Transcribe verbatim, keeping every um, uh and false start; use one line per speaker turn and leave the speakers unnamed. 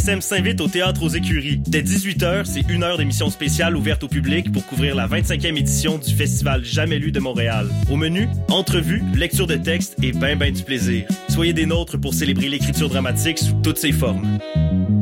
S E M s'invite au Théâtre aux Écuries. Dès dix-huit heures, c'est une heure d'émission spéciale ouverte au public pour couvrir la vingt-cinquième édition du Festival Jamais lu de Montréal. Au menu, entrevues, lecture de textes et ben ben du plaisir. Soyez des nôtres pour célébrer l'écriture dramatique sous toutes ses formes.